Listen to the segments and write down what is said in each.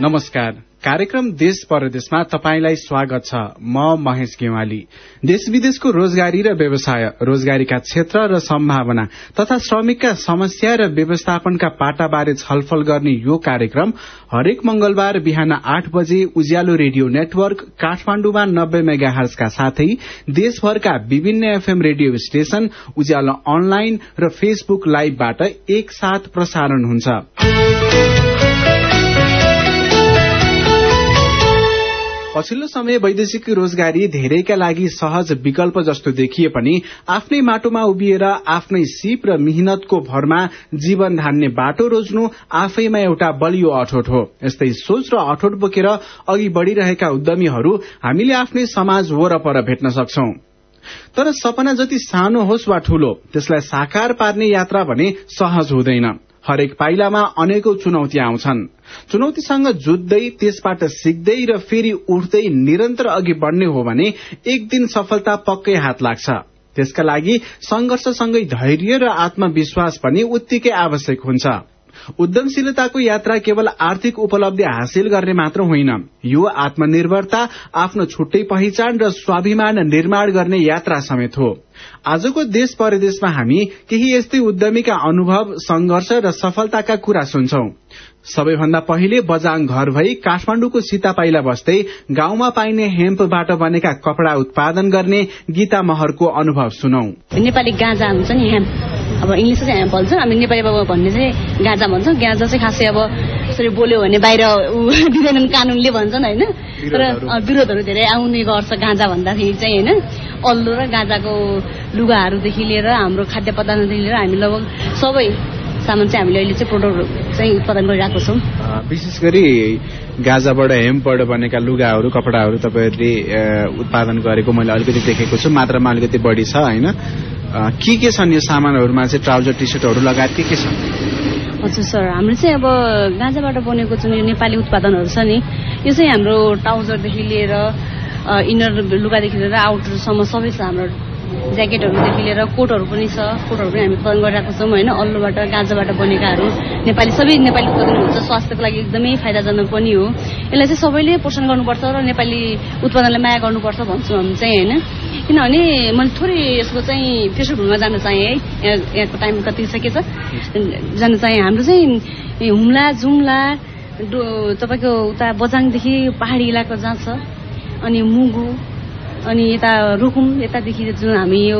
नमस्कार। कार्यक्रम देश परदेशमा तपाईंलाई स्वागत छ। म महेश गेवाली। देश विदेशको रोजगारी र व्यवसाय, रोजगारीका क्षेत्र र सम्भावना तथा श्रमिकका समस्या र व्यवस्थापनका पाटाबारे छलफल गर्ने यो कार्यक्रम हरेक मंगलबार बिहान 8 बजे उज्यालो रेडियो नेटवर्क काठमाण्डुमा 90 मेगाहर्जका साथै देशभरका विभिन्न एफएम रेडियो स्टेशन, उज्यालो अनलाइन र फेसबुक लाइभबाट एकसाथ प्रसारण हुन्छ। पछिल्लो समय वैदेशिक रोजगारी धेरैका लागि सहज विकल्प जस्तो देखिए पनि आफ्नै माटोमा उभिएर आफ्नै सिप र मिहिनेतको भरमा जीवन धान्ने बाटो रोज्नु आफैमा एउटा बलियो अठोट हो। यस्तै सोच र अठोट बोकेर अघि बढ़िरहेका उद्यमीहरू हामीले आफ्नै समाज वरपर भेट्न सक्छौं। तर सपना जति सानो होस् वा ठूलो, त्यसलाई साकार पार्ने यात्रा भने सहज हुँदैन। हरेक पाइलामा अनेकौं चुनौती आउँछन्। चुनौतीसँग जुझ्दै, त्यसबाट सिक्दै र फेरि उठ्दै निरन्तर अघि बढ़ने हो भने एक दिन सफलता पक्कै हात लाग्छ। त्यसका लागि संघर्षसँगै धैर्य र आत्मविश्वास पनि उत्तिकै आवश्यक हुन्छ। उद्यमशीलताको यात्रा केवल आर्थिक उपलब्धि हासिल गर्ने मात्र होइन, यो आत्मनिर्भरता, आफ्नो छुट्टै पहिचान र स्वाभिमान निर्माण गर्ने यात्रा समेत हो। आजको देश परदेशमा हामी केही यस्तै उद्यमीका अनुभव, संघर्ष र सफलताका कुरा सुन्छौं। सबैभन्दा पहिले बजाङ घर भई काठमाण्डुको सीतापाइला बस्दै गाउँमा पाइने हेम्पबाट बनेका कपड़ा उत्पादन गर्ने गीता महरको अनुभव सुनौ। नेपाली गाँजा हुन्छ नि, हेम्प, अब इंग्लिश चाहिँ हेम्प भन्छ, हामी नेपालीमा भन्ने चाहिँ गाँजा भन्छ। गाँजा चाहिँ खासै अब यसरी बोल्यो भने बाहिर दिँदैनन्, कानूनले भन्छन् हैन, तर विरोधहरू धेरै आउने गर्छ गाँजा भन्दाखेरि चाहिँ हैन। अल्लो र गाँजाको लुगाहरूदेखि लिएर हाम्रो खाद्य पदार्थदेखि लिएर हामी लगभग सबै सामान चाहिँ हामीले अहिले चाहिँ प्रोडक्ट चाहिँ उत्पादन गरिरहेको छौँ। विशेष गरी गाँजाबाट, हेम्पबाट बनेका लुगाहरू, कपडाहरू तपाईँहरूले उत्पादन गरेको मैले अलिकति देखेको छु। मात्रामा अलिकति बढी छ हैन। के छन् यो सामानहरूमा चाहिँ? ट्राउजर, टी सर्टहरू लगायत के छन्? हजुर सर, हाम्रो चाहिँ अब गाँजाबाट बनेको जुन यो नेपाली उत्पादनहरू छ नि, यो चाहिँ हाम्रो ट्राउजरदेखि लिएर इनर लुगादेखि लिएर आउटरसम्म सबै छ। हाम्रो ज्याकेटहरूदेखि लिएर कोटहरू पनि छ। कोटहरू पनि हामी उत्पादन गरिरहेको छौँ होइन। अल्लोबाट, गाँजाबाट बनेकाहरू सबै नेपाली उत्पादन हुन्छ। स्वास्थ्यको लागि एकदमै फाइदाजनक पनि हो। यसलाई चाहिँ सबैले पोषण गर्नुपर्छ र नेपाली उत्पादनलाई माया गर्नुपर्छ भन्छु हामी चाहिँ होइन। किनभने मैले थोरै यसको चाहिँ फेसबुकमा जान चाहेँ है, यहाँको टाइम कति छ के छ जान चाहेँ। हाम्रो चाहिँ हुम्ला, जुम्ला, तपाईँको उता बजाङदेखि पहाडी इलाका जहाँ छ, अनि मुगु, अनि यता रुकुम, यतादेखि जुन हामी यो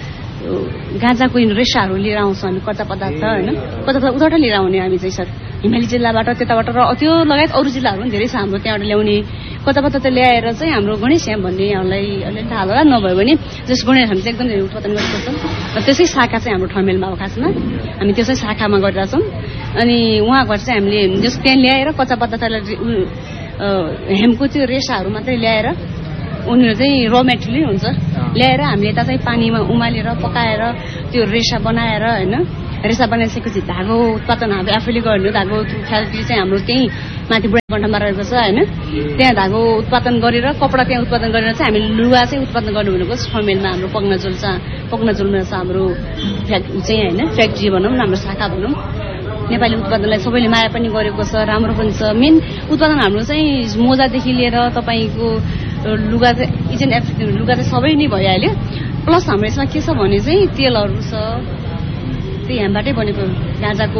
गाँजाको रेसाहरू लिएर आउँछौँ हामी, कच्चा पदार्थ होइन, कच्चा पदार्थ उताबाट लिएर आउने हामी चाहिँ सर, हिमाली जिल्लाबाट, त्यताबाट र त्यो लगायत अरू जिल्लाहरू पनि धेरै छ हाम्रो त्यहाँबाट ल्याउने कच्चा पदार्थ ल्याएर चाहिँ हाम्रो गणेश हेम्प भन्ने यहाँलाई अलिअलि थाहा होला, नभयो भने जस गणेश हेम्प चाहिँ एकदम धेरै उत्पादन गरेको छ। र त्यसै शाखा चाहिँ हाम्रो ठमेलमा हो खासमा, हामी त्यसै शाखामा गरिरहेछौँ। अनि उहाँबाट चाहिँ हामीले जस त्यहाँ ल्याएर कच्चा पदार्थलाई हेम्पको त्यो रेसाहरू मात्रै ल्याएर उनीहरू चाहिँ र मेटेरियल हुन्छ, ल्याएर हामीले यता चाहिँ पानीमा उमालेर पकाएर त्यो रेसा बनाएर होइन, रेसा बनाइसकेपछि धागो उत्पादन हामी आफैले गर्ने। धागो फ्याक्ट्री चाहिँ हाम्रो त्यहीँ माथि बुढागण्डमा रहेको छ होइन। त्यहाँ धागो उत्पादन गरेर, कपडा त्यहाँ उत्पादन गरेर चाहिँ हामीले लुगा चाहिँ उत्पादन गर्नु भनेको ठमेलमा हाम्रो पग्नाजुलमा छ हाम्रो फ्याक्ट्री चाहिँ होइन, फ्याक्ट्री भनौँ न, हाम्रो शाखा भनौँ। नेपाली उत्पादनलाई सबैले माया पनि गरेको छ, राम्रो पनि छ। मेन उत्पादन हाम्रो चाहिँ मोजादेखि लिएर तपाईँको लुगा चाहिँ इच एन्ड एभ्रिथिङ, लुगा चाहिँ सबै नै भइहाल्यो। प्लस हाम्रो यसमा के छ भने चाहिँ तेलहरू छ, त्यही हेम्पबाटै बनेको गाँजाको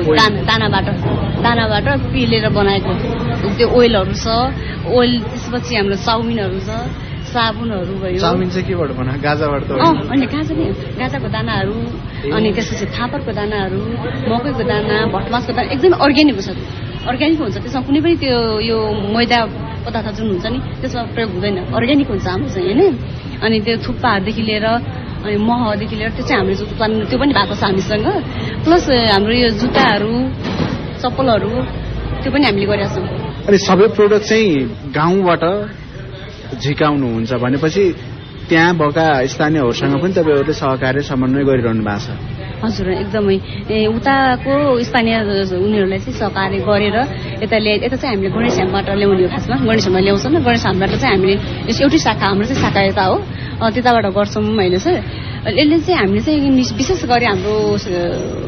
दानाबाट पिलेर बनाएको त्यो ओइलहरू छ। ओइल त्यसपछि हाम्रो चाउमिनहरू छ, साबुनहरू भयो। चाउमिन चाहिँ केबाट बना? गाँजाबाट त अनि गाँजाको दानाहरू, अनि त्यसपछि फापरको दानाहरू, मकैको दाना, भटमासको दाना एकदम अर्ग्यानिक हुन्छ। अर्ग्यानिक हुन्छ, त्यसमा कुनै पनि त्यो यो मैदा पदार्थ जुन हुन्छ नि त्यसमा प्रयोग हुँदैन, अर्ग्यानिक हुन्छ हाम्रो चाहिँ होइन। अनि त्यो थुक्पाहरूदेखि लिएर अनि महदेखि लिएर त्यो चाहिँ हाम्रो उत्पादन त्यो पनि भएको छ हामीसँग। प्लस हाम्रो यो जुत्ताहरू, चप्पलहरू त्यो पनि हामीले गरेका छौँ। अनि सबै प्रोडक्ट चाहिँ गाउँबाट झिकाउनुहुन्छ भनेपछि त्यहाँ भएका स्थानीयहरूसँग पनि तपाईँहरूले सहकार्य समन्वय गरिरहनु भएको छ? हजुर एकदमै। उताको स्थानीय उनीहरूलाई चाहिँ सहकार्य गरेर यता चाहिँ हामीले गणेश हेम्पबाट ल्याउने हो खासमा। गणेश हेम्पमा ल्याउँछौँ न, गणेश हेम्पबाट चाहिँ हामीले एउटै शाखा, हाम्रो चाहिँ शाखा यता हो, त्यताबाट गर्छौँ होइन सर। यसले चाहिँ हामीले चाहिँ विशेष गरी हाम्रो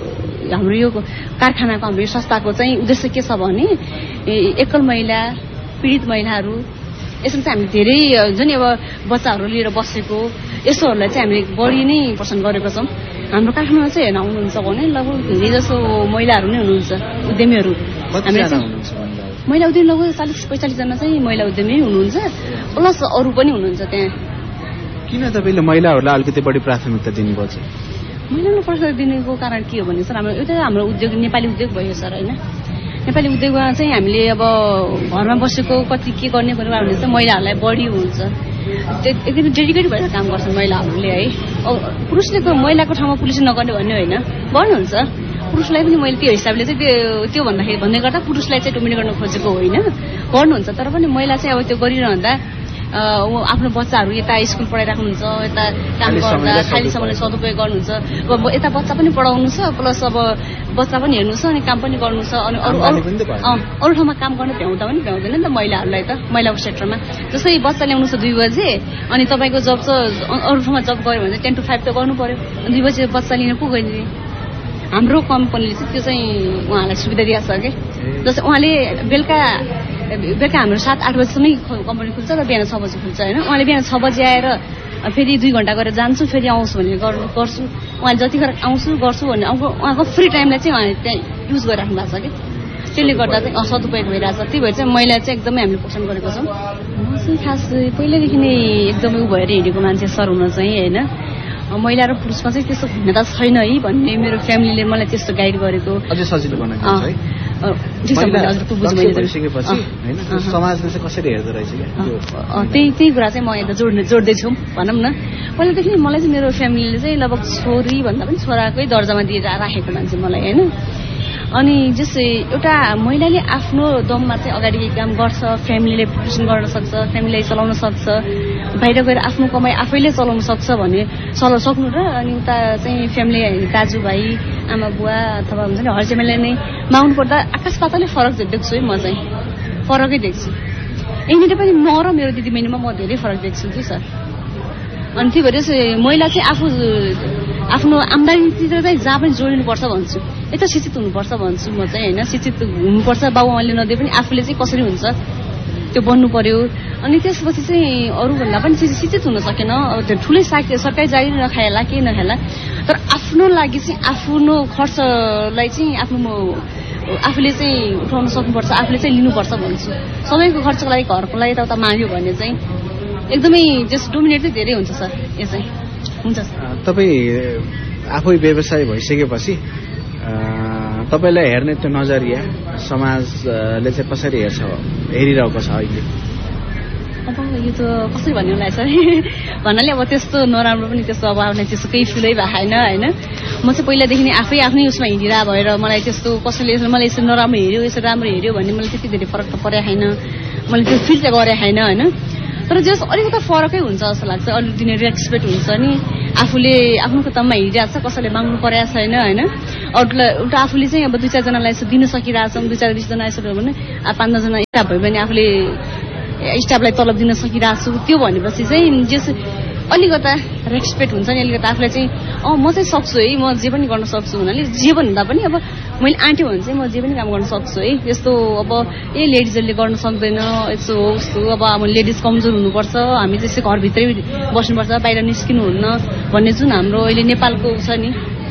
हाम्रो यो कारखानाको हाम्रो यो संस्थाको चाहिँ उद्देश्य के छ भने एकल महिला पीडित महिलाहरू यसमा चाहिँ हामी धेरै जुन अब बच्चाहरू लिएर बसेको यस्तोहरूलाई चाहिँ हामीले बढी नै पसन्द गरेको छौँ। हाम्रो कारखानामा चाहिँ हेर्न आउनुहुन्छ भने लगभग धेरै जसो महिलाहरू नै हुनुहुन्छ उद्यमीहरू। महिला उद्यमी लगभग 40-45 जना चाहिँ महिला उद्यमी हुनुहुन्छ प्लस अरू पनि हुनुहुन्छ त्यहाँ। किन तपाईँले महिलाहरूलाई अलिकति बढी प्राथमिकता दिनुभएको छ? महिलालाई प्राथमिकता दिनुको कारण के हो भने सर हाम्रो एउटा हाम्रो उद्योग नेपाली उद्योग भयो सर होइन। नेपाली उद्योगमा चाहिँ हामीले अब घरमा बसेको कति के गर्ने भने चाहिँ महिलाहरूलाई बढी हुन्छ एकदमै डेडिकेट भएर काम गर्छन् महिलाहरूले है। पुरुषले महिलाको ठाउँमा पुरुषले नगर्ने भन्ने होइन गर्नुहुन्छ पुरुषलाई पनि मैले त्यो हिसाबले चाहिँ त्यो भन्दाखेरि भन्ने गर्दा पुरुषलाई चाहिँ डोमिनेट गर्न खोजेको होइन गर्नुहुन्छ तर पनि महिला चाहिँ अब त्यो गरिरहँदा आफ्नो बच्चाहरू यता स्कुल पढाइराख्नुहुन्छ यता काम गर्दा खाली समयलाई सदुपयोग गर्नुहुन्छ अब यता बच्चा पनि पढाउनु छ प्लस अब बच्चा पनि हेर्नु छ अनि काम पनि गर्नु छ अनि अरू ठाउँमा काम गर्न भ्याउँदा पनि भ्याउँदैन नि त महिलाहरूलाई त महिलाको सेक्टरमा। जस्तै बच्चा ल्याउनु छ 2 बजे अनि तपाईँको जब छ अरू ठाउँमा जब गऱ्यो भने चाहिँ 10 to 5 त गर्नु पर्यो 2 बजे बच्चा लिन को गइदिने। हाम्रो कम्पनीले चाहिँ त्यो चाहिँ उहाँलाई सुविधा दिएको छ कि जस्तै उहाँले बेलुका हाम्रो 7-8 बजीसम्मै कम्पनी खुल्छ र बिहान 6 बजी खुल्छ होइन। उहाँले बिहान 6 बजी आएर फेरि 2 घन्टा गरेर जान्छु फेरि आउँछु भने गर्छु उहाँले जतिखेर आउँछु गर्छु भने उहाँको फ्री टाइमलाई चाहिँ उहाँले त्यहाँ युज गरिराख्नु भएको छ कि त्यसले गर्दा चाहिँ सदुपयोग भइरहेछ। त्यही भएर चाहिँ महिला चाहिँ एकदमै हामीले पसन्द गरेको छौँ। म चाहिँ खास पहिल्यैदेखि नै एकदमै उ भएर हिँडेको मान्छे सर हुन चाहिँ होइन। महिला र पुरुषमा चाहिँ त्यस्तो भिन्नता छैन है भन्ने मेरो फ्यामिलीले मलाई त्यस्तो गाइड गरेको अझै सजिलो बनाएको छ है। समाजले चाहिँ कसरी हेर्दो रहेछ त्यही कुरा चाहिँ म यता जोड्दैछु भनौँ न। पहिलादेखि मलाई चाहिँ मेरो फ्यामिलीले चाहिँ लगभग छोरी भन्दा पनि छोराकै दर्जामा दिएर राखेको मान्छे मलाई होइन। अनि जस्तै एउटा महिलाले आफ्नो दममा चाहिँ अगाडि काम गर्छ फ्यामिलीले पोषण गर्न सक्छ फ्यामिलीलाई चलाउन सक्छ बाहिर गएर आफ्नो कमाइ आफैले चलाउन सक्छ भने सक्नु र अनि उता चाहिँ फ्यामिली दाजुभाइ आमा बुवा अथवा हुन्छ नि हर्जेमेलाई नै माग्नु पर्दा आकाश पातालै फरक देख्छु है। म चाहिँ फरकै देख्छु यहीँनिर पनि म र मेरो दिदीबहिनीमा म धेरै फरक देख्छु कि सर। अनि त्यही भएर महिला चाहिँ आफ्नो आम्दानीतिर चाहिँ जहाँ पनि जोडिनुपर्छ भन्छु यता शिक्षित हुनुपर्छ भन्छु म चाहिँ होइन। शिक्षित हुनुपर्छ बाबुआमाले नदिए पनि आफूले चाहिँ कसरी हुन्छ त्यो बन्नु पर्यो। अनि त्यसपछि चाहिँ अरूभन्दा पनि शिक्षित हुन सकेन त्यो ठुलै सरकारी जागिर नखाएला केही नखाएला तर आफ्नो लागि चाहिँ आफ्नो खर्चलाई चाहिँ आफूले चाहिँ उठाउन सक्नुपर्छ आफूले चाहिँ लिनुपर्छ भन्छु। सबैको खर्चको लागि घरको लागि यताउता माग्यो भने चाहिँ एकदमै जस डोमिनेट चाहिँ धेरै हुन्छ सर यो चाहिँ हुन्छ। तपाईँ आफै व्यवसाय भइसकेपछि तपाईँलाई हेर्ने त्यो नजरिया समाजले चाहिँ कसरी हेरिरहेको छ अहिले? अब यो त कसरी भन्ने होला सर भन्नाले अब त्यस्तो नराम्रो पनि त्यस्तो अब आउने त्यस्तो केही फिलै भएन होइन। म चाहिँ पहिलादेखि नै आफ्नै उसमा हिँडिरह भएर मलाई त्यस्तो कसैले मलाई यसो नराम्रो हेऱ्यो यसो राम्रो हेऱ्यो भन्ने मलाई त्यति धेरै फरक त परेको छैन मैले त्यो फिल चाहिँ गरेको छैन होइन। तर जस अलिकति फरकै हुन्छ जस्तो लाग्छ अलिक दिने रेस्पेक्ट हुन्छ नि आफूले आफ्नो खुट्टामा हिँडिरहेको छ कसैले माग्नु परेको छैन होइन। एउटा आफूले चाहिँ अब 2-4 जनालाई यसो दिन सकिरहेछौँ 2-4-20 जना यसो भने 5-10 जना स्टाफ भयो भने आफूले स्टाफलाई तलब दिन सकिरहेको छु त्यो भनेपछि चाहिँ जस अलिकता रेस्पेक्ट हुन्छ नि अलिकति आफूलाई चाहिँ म चाहिँ सक्छु है म जे पनि गर्न सक्छु हुनाले जे भन्दा पनि अब मैले आँट्यो भने चाहिँ म जे पनि काम गर्न सक्छु है। यस्तो अब लेडिजहरूले गर्न सक्दैन यस्तो हो उस्तो अब लेडिज कमजोर हुनुपर्छ हामी चाहिँ घरभित्रै बस्नुपर्छ बाहिर निस्किनुहुन्न भन्ने जुन हाम्रो अहिले नेपालको छ नि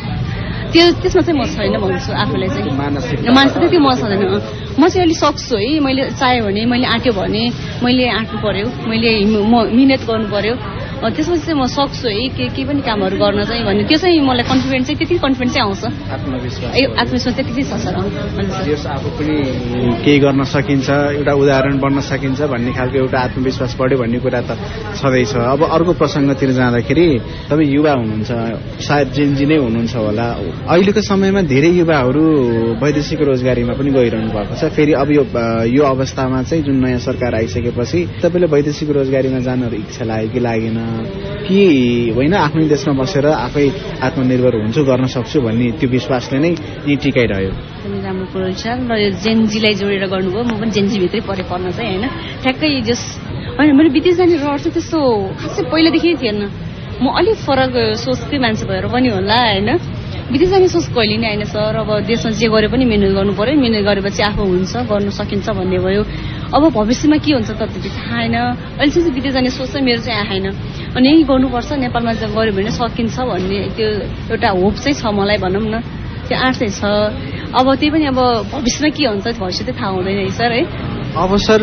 त्यसमा चाहिँ म छैन भन्छु आफूलाई चाहिँ मानसिकता त्यो म छैन। म चाहिँ अलिक सक्छु है मैले चाह्यो भने मैले आँट्यो भने मैले आँट्नु पर्यो मैले मिहिनेत गर्नु पर्यो त्यसपछि चाहिँ म सक्छु है केही पनि कामहरू गर्न चाहिँ भन्ने त्यो चाहिँ मलाई कन्फिडेन्स चाहिँ त्यति कन्फिडेन्स चाहिँ आउँछ आत्मविश्वास त्यति छ सर। आफू पनि केही गर्न सकिन्छ एउटा उदाहरण बन्न सकिन्छ भन्ने खालको एउटा आत्मविश्वास बढ्यो भन्ने कुरा त छँदैछ। अब अर्को प्रसङ्गतिर जाँदाखेरि तपाईँ युवा हुनुहुन्छ सायद जेनजी नै हुनुहुन्छ होला अहिलेको समयमा धेरै युवाहरू वैदेशिक रोजगारीमा पनि गइरहनु भएको छ। फेरि अब यो अवस्थामा चाहिँ जुन नयाँ सरकार आइसकेपछि तपाईँले वैदेशिक रोजगारीमा जानु इच्छा लाग्यो कि लागेन कि होइन आफ्नै देशमा बसेर आफै आत्मनिर्भर हुन्छु गर्न सक्छु भन्ने त्यो विश्वासले नै यहीँ टिकाइरह्यो? राम्रो कुरो छ र यो जेनजीलाई जोडेर गर्नुभयो म पनि जेनजीभित्रै पर्न चाहिँ होइन ठ्याक्कै जस होइन मैले विदेश जाने रहर चाहिँ त्यस्तो खासै पहिलादेखि थिएन म अलिक फरक सोच्दै मान्छे भएर पनि होला होइन। विदेश जाने सोच कहिले नै आएन सर। अब देशमा जे गरे पनि मिहिनेत गर्नु पर्यो, मिहिनेत गरेपछि आफू हुन्छ गर्न सकिन्छ भन्ने भयो। अब भविष्यमा के हुन्छ त त्यति थाहा छैन। अहिले चाहिँ विदेश जाने सोच चाहिँ मेरो चाहिँ आएन। अनि यही गर्नुपर्छ, नेपालमा चाहिँ गऱ्यो भने सकिन्छ भन्ने त्यो एउटा होप चाहिँ छ मलाई, भनौँ न त्यो आँट चाहिँ छ। अब त्यही पनि अब भविष्यमा के हुन्छ भविष्य चाहिँ थाहा हुँदैन है सर है। अवसर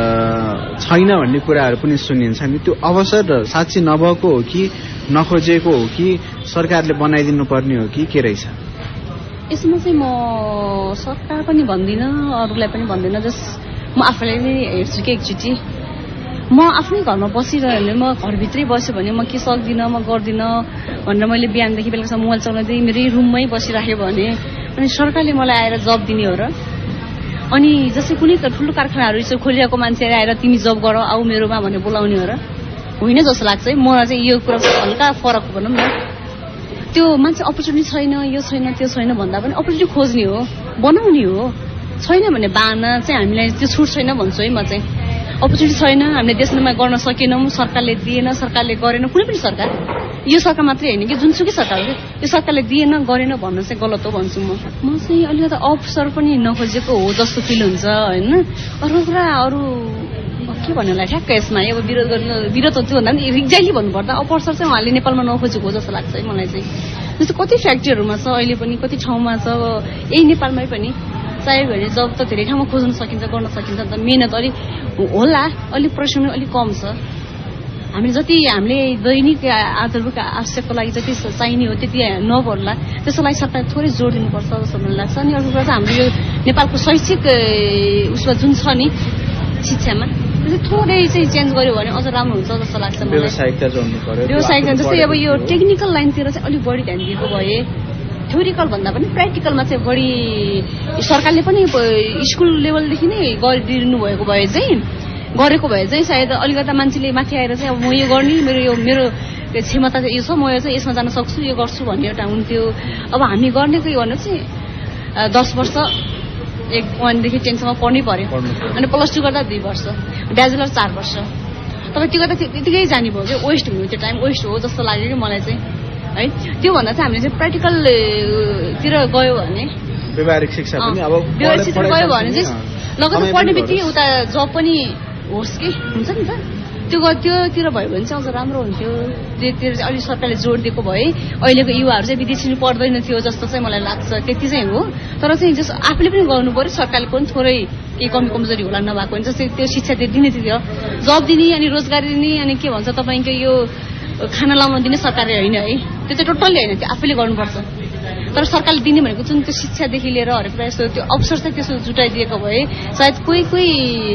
छैन भन्ने कुराहरू पनि सुनिन्छ नि, त्यो अवसर साँच्चै नभएको हो कि नखोजेको हो कि सरकारले बनाइदिनु पर्ने हो कि के रहेछ? यसमा चाहिँ म सरकार पनि भन्दिनँ, अरूलाई पनि भन्दिनँ, जस म आफूलाई नै हेर्छु कि एकचोटि म आफ्नै घरमा बसिरह्यो भने, म घरभित्रै बस्यो भने म के सक्दिनँ, म गर्दिनँ भनेर मैले बिहानदेखि बेलुकासम्म मोबाइल चलाउँदै मेरै रुममै बसिराख्यो भने अनि सरकारले मलाई आएर जब दिने हो र? अनि जस्तै कुनै ठुलो कारखानाहरू यसो खोलिरहेको मान्छेले आएर तिमी जब गर आऊ मेरोमा भनेर बोलाउने हो र? होइन जस्तो लाग्छ है। मलाई चाहिँ यो कुरा हल्का फरक भनौँ न। त्यो मान्छे अपर्च्युनिटी छैन, यो छैन त्यो छैन भन्दा पनि अपर्च्युनिटी खोज्ने हो, बनाउने हो। छैन भने बाहना चाहिँ हामीलाई त्यो छुट छैन भन्छु है म चाहिँ। अपर्च्युनिटी छैन, हामीले देशमा गर्न सकेनौँ, सरकारले दिएन, सरकारले गरेन, कुनै पनि सरकार, यो सरकार मात्रै होइन कि जुनसुकै सरकार हो, यो सरकारले दिएन गरेन भन्नु चाहिँ गलत हो भन्छु म। म चाहिँ अलिकति अवसर पनि नखोजेको हो जस्तो फिल हुन्छ होइन। अरू कुरा अरू के भन्नुलाई ठ्याक्क यसमा अब विरोध गर्नु, विरोध त्यो भन्दा पनि रिक्जाइली भन्नुपर्दा अवसर चाहिँ उहाँले नेपालमा नखोजेको हो जस्तो लाग्छ है मलाई चाहिँ। जस्तो कति फ्याक्ट्रीहरूमा छ अहिले पनि, कति ठाउँमा छ, यही नेपालमै पनि चाहियो भने जब त धेरै ठाउँमा खोज्न सकिन्छ, गर्न सकिन्छ। त मेहनत अलिक होला, अलिक परिश्रम अलिक कम छ। हामीले जति हामीले दैनिक आधारभूत आवश्यकको लागि जति चाहिने हो त्यति नगर्ला, त्यसको लागि सरकारले थोरै जोड दिनुपर्छ जस्तो मलाई लाग्छ। अनि अर्को कुरा चाहिँ हाम्रो यो नेपालको शैक्षिक उसमा जुन छ नि शिक्षामा थोरै चाहिँ चेन्ज गर्यो भने अझ राम्रो हुन्छ जस्तो लाग्छ मलाई। व्यावसायिकता जोड्नु पर्यो। व्यावसायिकता जस्तै अब यो टेक्निकल लाइनतिर चाहिँ अलिक बढी ध्यान दिएको भए, थ्योरिकल भन्दा पनि प्र्याक्टिकलमा चाहिँ बढी सरकारले पनि स्कुल लेभलदेखि नै गरिदिनु भएको भए चाहिँ, गरेको भए चाहिँ सायद अलिकता मान्छेले माथि आएर चाहिँ अब म यो गर्ने, मेरो क्षमता चाहिँ यो छ, म यो चाहिँ यसमा जान सक्छु, यो गर्छु भन्ने एउटा हुन्थ्यो। अब हामी गर्नेको यो भन्नु चाहिँ 10 वर्ष 1देखि 10सम्म पढ्नै पर्यो, अनि +2 गर्दा 2 वर्ष, ब्याचलर 4 वर्ष। तपाईँ त्यो गर्दा त्यतिकै जाने भयो कि वेस्ट हुनु, त्यो टाइम वेस्ट हो जस्तो लाग्यो कि मलाई चाहिँ है। त्यो भन्दा चाहिँ हामीले चाहिँ प्र्याक्टिकलतिर गयो भने, व्यावहारिक शिक्षा पनि अब व्यावहारिक शिक्षा गयो भने चाहिँ लगातार पढ्ने बित्तिकै उता जब पनि होस् कि हुन्छ नि त, त्योतिर भयो भने चाहिँ अझ राम्रो हुन्थ्यो। त्योतिर चाहिँ अलिक सरकारले जोड दिएको भए अहिलेको युवाहरू चाहिँ विदेशी पढ्दैन थियो जस्तो चाहिँ मलाई लाग्छ। त्यति चाहिँ हो। तर चाहिँ जस आफूले पनि गर्नु पर्यो, सरकारले पनि थोरै केही कमी कमजोरी होला नभएको भने जस्तै त्यो शिक्षा दिने थियो, जब दिने अनि रोजगारी दिने, अनि के भन्छ तपाईँको यो खाना लाउन दिने सरकारले होइन है, त्यो चाहिँ टोटल्ली होइन, त्यो आफूले गर्नुपर्छ। तर सरकारले दिने भनेको जुन त्यो शिक्षादेखि लिएर हरेक कुरा यस्तो त्यो अवसर चाहिँ त्यसो जुटाइदिएको भए सायद कोही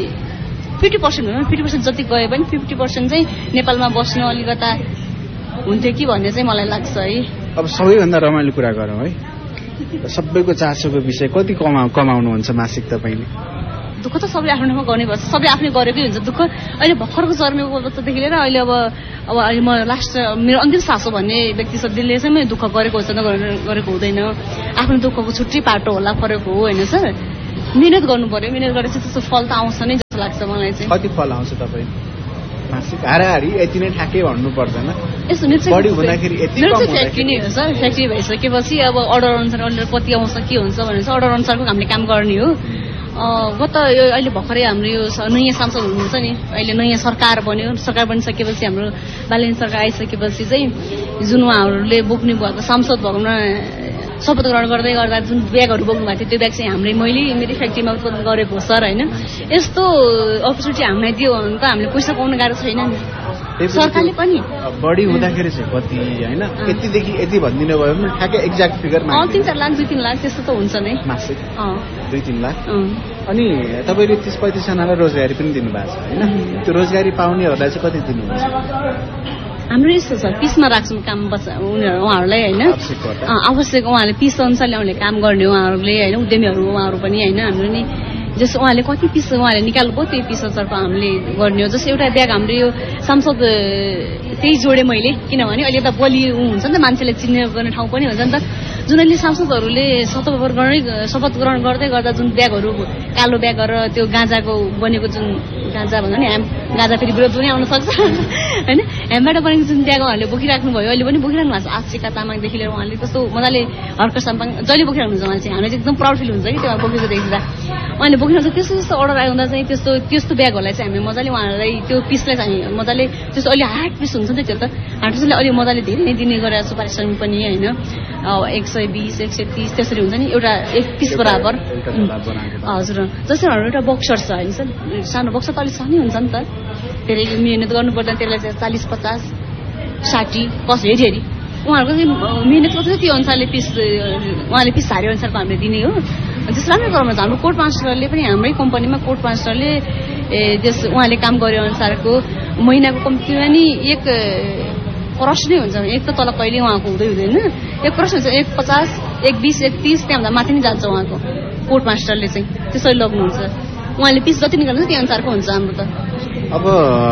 50% हो, 50% जति गयो भने 50% चाहिँ नेपालमा बस्न अलिकता हुन्थ्यो कि भन्ने चाहिँ मलाई लाग्छ है। अब सबैभन्दा रमाइलो कुरा गरौँ है, सबैको चासोको विषय कति कमाउनुहुन्छ मासिक तपाईँले? दुःख त सबैले आफ्नो ठाउँमा गर्नुपर्छ, सबै आफूले गरेकै हुन्छ दुःख। अहिले भर्खरको जन्मेको बच्चादेखि लिएर अहिले अब अहिले म लास्ट मेरो अन्तिम सासो भन्ने व्यक्तिले चाहिँ मैले दुःख गरेको हुन्छ गरेको हुँदैन, आफ्नो दुःखको छुट्टै पाटो होला, फरक हो होइन सर। मिहिनेत गर्नु पर्यो, मिहिनेत गरेपछि त्यस्तो फल त आउँछ नै जस्तो लाग्छ मलाई चाहिँ। कति फल आउँछ तपाईँ मासिक? हाराहारी यति नै ठ्याक्कै भन्नु पर्दैन, यस्तो मेरो चाहिँ फ्याक्ट्री नै हो सर। फ्याक्ट्री भइसकेपछि अब अर्डर अनुसार कति आउँछ के हुन्छ भनेर अर्डर अनुसारको हामीले काम गर्ने हो। गत यो अहिले भर्खरै हाम्रो यो नयाँ सांसद हुनुहुन्छ नि, अहिले नयाँ सरकार बन्यो, सरकार बनिसकेपछि हाम्रो बालेन सरकार आइसकेपछि चाहिँ जुन उहाँहरूले बोक्नु भएको सांसद भवन शपथ ग्रहण गर्दै गर्दा जुन ब्यागहरू बोक्नु भएको थियो त्यो ब्याग चाहिँ मैले मेरै फ्याक्ट्रीमा उत्पादन गरेको हो सर होइन। यस्तो अपर्च्युनिटी हामीलाई दियो भने त हामीले पैसा पाउनु गाह्रो छैन नि, सरकारले पनि बढी हुँदाखेरि चाहिँ कति होइन, यतिदेखि यति भनिदिनु भयो भने ठ्याक्कै एक्ज्याक्ट फिगर 3-4 लाख 2-3 लाख त्यस्तो त हुन्छ नै मासिक, 2-3 लाख। अनि तपाईँले 30-35 जनालाई रोजगारी पनि दिनुभएको छ होइन, त्यो रोजगारी पाउनेहरूलाई चाहिँ कति दिनुहुन्छ? हाम्रो यस्तो छ, पिसमा राख्छौँ काम उहाँहरूलाई होइन, आवश्यक उहाँहरूले पिस अनुसारले उहाँले काम गर्ने उहाँहरूले होइन, उद्यमीहरू उहाँहरू पनि होइन। हाम्रो नि जस्तो उहाँले कति पिस उहाँले निकाल्नुभयो त्यही पिस अनुसारको हामीले गर्ने हो। जस्तो एउटा ब्याग हाम्रो यो सांसद त्यही जोडेँ मैले, किनभने अहिले त बलि हुन्छ नि त, मान्छेले चिन्ने गर्ने ठाउँ पनि हुन्छ नि त। जुन अहिले सांसदहरूले शपथ ग्रहण गर्दै गर्दा जुन ब्यागहरू कालो ब्याग गरेर त्यो गाँजाको बनेको जुन गाँजा भन्दा नि गाजा फेरि विरोध पनि आउन सक्छ होइन। हेमबाट बनेको जुन त्याग उहाँहरूले बोकिराख्नु भयो, अहिले पनि बोकिराख्नु भएको छ। आशिका तामाङदेखि लिएर उहाँले कस्तो मजाले हर्क साम्पाङ जहिले बोकिराख्नुहुन्छ उहाँले चाहिँ, हामीलाई चाहिँ एकदम प्राउड फिल हुन्छ कि त्यो बोकेको देख्दा। उहाँले बोकिरहन्छ त्यस्तो त्यस्तो अर्डर आउँदा चाहिँ त्यस्तो ब्यागहरूलाई चाहिँ हामी मजाले उहाँहरूलाई त्यो पिसलाई चाहिँ हामी मजाले त्यस्तो अलि हार्ड पिस हुन्छ नि त, त्यो त हार्ड पिसले अलि मजाले धेरै नै दिने गरेर छु पारिश्रमिक पनि होइन। 120 130 त्यसरी हुन्छ नि एउटा एक पिस बराबर। हजुर जस्तै हाम्रो एउटा बक्सर छ होइन सर, सानो बक्सर त अलिक सानै हुन्छ नि त, धेरै मिहिनेत गर्नु पर्दैन त्यसलाई चाहिँ 40 50 60 कस हेरी उहाँहरूको चाहिँ मिहिनेत गर्छ त्यो अनुसारले पिस उहाँले पिस हारे अनुसारको हामीले दिने हो। त्यस राम्रै गर्नुहुन्छ हाम्रो कोर्ट मास्टरले पनि, हाम्रै कम्पनीमा कोर्ट मास्टरले उहाँले काम गरे अनुसारको महिनाको कम्तीमा नि 1 करोड नै हुन्छ। एक त तल कहिले उहाँको हुँदैन, 1 करोड हुन्छ, 150 120 130 त्यहाँभन्दा माथि नै जान्छ उहाँको कोर्ट मास्टरले चाहिँ त्यसरी लग्नुहुन्छ। उहाँले पिस जति निकाल्नुहुन्छ त्यो अनुसारको हुन्छ हाम्रो त। अब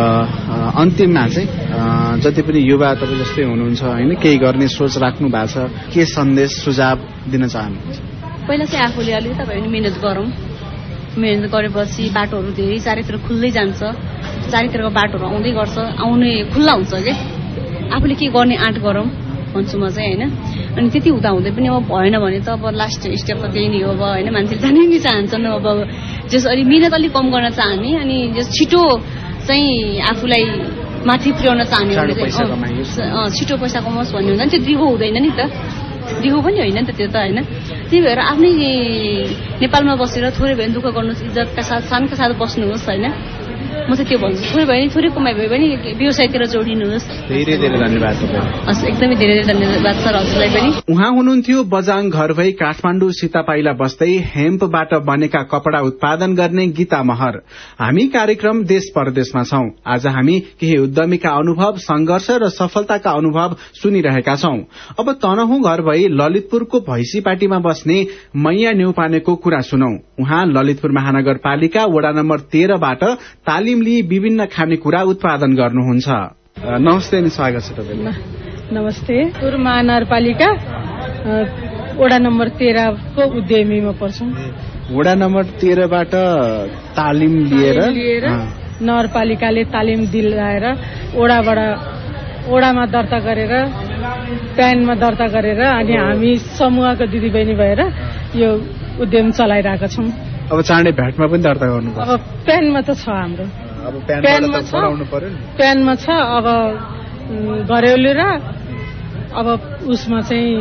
अन्तिममा चाहिँ जति पनि युवा तपाईँ जस्तै हुनुहुन्छ होइन, केही गर्ने सोच राख्नु भएको छ, के सन्देश सुझाव दिन चाहनुहुन्छ? पहिला चाहिँ आफूले अलिकति तपाईँ मिहिनेत गरौँ, मिहिनेत गरेपछि बाटोहरू धेरै चारैतिर खुल्दै जान्छ, चारैतिरको बाटोहरू आउँदै गर्छ, आउने खुल्ला हुन्छ कि आफूले के गर्ने आँट गरौँ भन्छु म चाहिँ होइन। अनि त्यति हुँदै पनि अब भएन भने त अब लास्ट स्टेप त त्यही नै हो अब होइन। मान्छेले जानै नै चाहन्छन् अब जस अलि मिहिनेत अलिक कम गर्न चाहने अनि जस छिटो चाहिँ आफूलाई माथि पुर्याउन चाहने भने चाहिँ छिटो पैसा कमाओस् भन्ने हुन्छ नि, त्यो दिगो हुँदैन नि त, दिगो पनि होइन नि त त्यो त होइन। त्यही भएर आफ्नै नेपालमा बसेर थोरै भए पनि दुःख गर्नुहोस्, इज्जतका साथ शानका साथ बस्नुहोस् होइन। म चाहिँ त्यो भन्छु, थोरै भयो भने थोरै कमाइ भयो भने व्यवसायतिर जोडिनुहोस्। धेरै धेरै धन्यवाद तपाईँ। हस् एकदमै धेरै धेरै धन्यवाद सर हजुरलाई पनि। उहाँ हुनुहुन्थ्यो बजाङ घर भई काठमाडौँ सीतापाइला बस्दै हेम्पबाट बनेका कपडा उत्पादन गर्ने गीता महर। हामी कार्यक्रम देश परदेशमा छौं। आज हामी केही उद्यमीका अनुभव, संघर्ष र सफलताका अनुभव सुनिरहेका छौं। अब तनहुँ घर भई ललितपुरको भैँसीपाटीमा बस्ने मैया न्यौपानेको कुरा सुनौ। उहाँ ललितपुर महानगरपालिका वडा नम्बर 13 बाट तालिम लिई विभिन्न खानेकुरा उत्पादन गर्नुहुन्छ। नमस्ते अनि स्वागत छ तपाईलाई। नमस्ते। ललितपुर महानगरपालिका वडा नम्बर 13 को उद्यमीमा पर्छौं। वडा नम्बर 13 बाट तालिम लिएर नगरपालिकाले तालिम दिलाएर वडामा दर्ता गरेर प्यानमा दर्ता गरेर अनि हामी समूहको दिदीबहिनी भएर यो उद्यम चलाइरहेका छौं। अब चाँडै भ्याटमा पनि दर्ता गर्नुपर्छ। अब प्यानमा त छ हाम्रो, अब प्यानमा छ बनाउनु पर्यो नि। प्यानमा छ, अब घरेलु र अब उसमा चाहिँ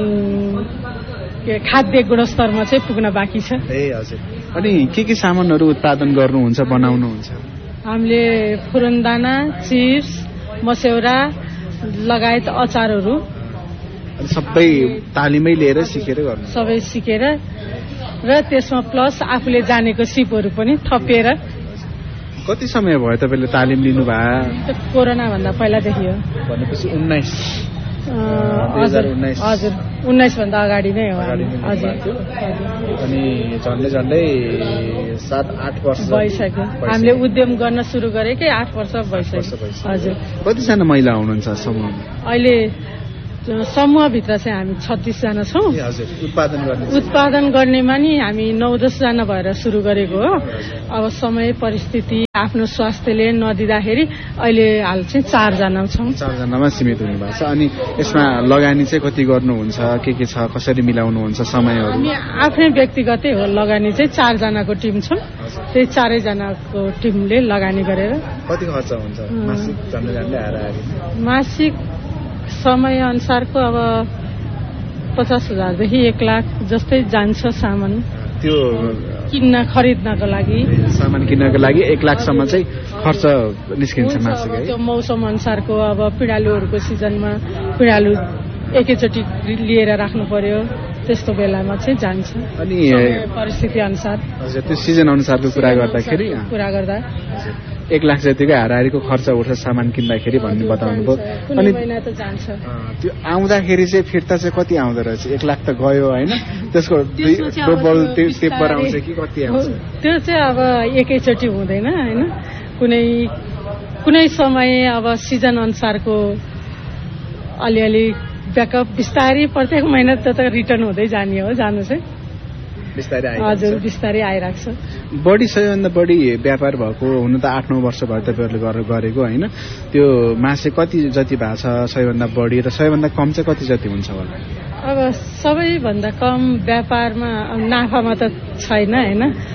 खाद्य गुणस्तरमा चाहिँ पुग्न बाँकी छ। ए हजुर। अनि के सामानहरू उत्पादन गर्नुहुन्छ, बनाउनुहुन्छ? हामीले फुरनदाना, चिप्स, मस्यौरा लगायत अचारहरू सबै तालिमै लिएर सिकेर गर्नु? सबै सिकेर र त्यसमा प्लस आफूले जानेको सिपहरू पनि थपेर। कति समय भयो तपाईँले तालिम लिनुभयो? कोरोना भन्दा पहिलादेखि हो। भनेपछि 19 हजुर 19 भन्दा अगाडि नै हो। हजुर। अनि झन्डै 7-8 वर्ष भइसक्यो हामीले उद्यम गर्न सुरु गरेकै 8 वर्ष भइसक्यो। हजुर। कतिजना महिला हुनुहुन्छ समूहमा? अहिले समूहभित्र चाहिँ हामी 36 जना छौँ। उत्पादन गर्नेमा नि हामी 9-10 जना भएर सुरु गरेको हो। अब समय परिस्थिति आफ्नो स्वास्थ्यले नदिँदाखेरि अहिले हाल चाहिँ 4 जना छौँ। 4 जनामा सीमित हुनुभएको छ। अनि यसमा लगानी चाहिँ कति गर्नुहुन्छ, के छ, कसरी मिलाउनुहुन्छ समयहरू? हामी आफ्नै व्यक्तिगतै हो, लगानी चाहिँ 4 जनाको टिम छौँ। त्यही 4 जनाको टिमले लगानी गरेर। कति खर्च हुन्छ मासिक? झन्डै मासिक समय अनुसारको अब 50,000 देखि 1 लाख जस्तै जान्छ सामान त्यो खरिद्नको लागि। सामान किन्नको लागि 1 लाखसम्म चाहिँ खर्च निस्किन्छ मासिक है। त्यो मौसम अनुसारको अब पिँडालुहरूको सिजनमा पिँडालु एकैचोटि लिएर राख्नु पर्यो, त्यस्तो बेलामा चाहिँ जान्छ। अनि परिस्थिति अनुसार हजुर त्यो सिजन अनुसारको कुरा गर्दा 1 लाख जतिको हाराहारीको खर्च उठ्छ सामान किन्दाखेरि भन्ने बताउनु भयो। अनि महिना त जान्छ। त्यो आउँदाखेरि चाहिँ फिर्ता चाहिँ कति आउँदो रहेछ? 1 लाख त गयो होइन, त्यसको डबल टेपर आउँछ कि कति आउँछ? त्यो चाहिँ अब एकैचोटि हुँदैन होइन, कुनै समय अब सिजन अनुसारको अलिअलि ब्याकअप बिस्तारै प्रत्येक महिना त रिटर्न हुँदै जाने हो, जानु चाहिँ हजुर बिस्तारै आइरहेको छ। बढी सबैभन्दा बढी व्यापार भएको हुनु त 8-9 वर्ष भयो तपाईँहरूले गरेको होइन, त्यो मास चाहिँ कति जति भएको छ सबैभन्दा बढी र सबैभन्दा कम चाहिँ कति जति हुन्छ होला? अब सबैभन्दा कम व्यापारमा नाफामा त छैन होइन,